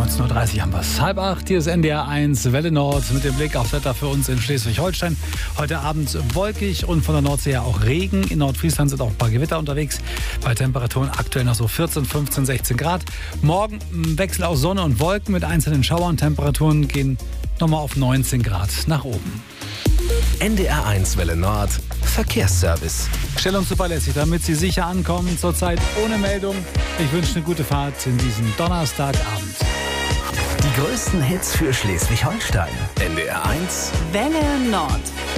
19.30 Uhr haben wir es. 7:30, hier ist NDR 1 Welle Nord mit dem Blick aufs Wetter für uns in Schleswig-Holstein. Heute Abend wolkig und von der Nordsee her auch Regen. In Nordfriesland sind auch ein paar Gewitter unterwegs. Bei Temperaturen aktuell noch so 14, 15, 16 Grad. Morgen ein Wechsel aus Sonne und Wolken mit einzelnen Schauern. Temperaturen gehen nochmal auf 19 Grad nach oben. NDR 1 Welle Nord Verkehrsservice. Schnell und zuverlässig, damit Sie sicher ankommen. Zurzeit ohne Meldung. Ich wünsche eine gute Fahrt in diesem Donnerstagabend. Die größten Hits für Schleswig-Holstein. NDR 1 Welle Nord.